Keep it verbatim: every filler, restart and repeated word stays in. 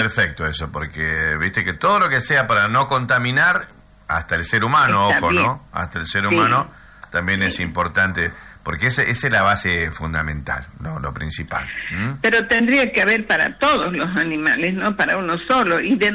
Perfecto eso, porque viste que todo lo que sea para no contaminar, hasta el ser humano, Está ojo, bien. ¿no? Hasta el ser Sí. humano también Sí. es importante, porque esa esa es la base fundamental, ¿no? Lo principal. ¿Mm? Pero tendría que haber para todos los animales, no para uno solo. ¿Y de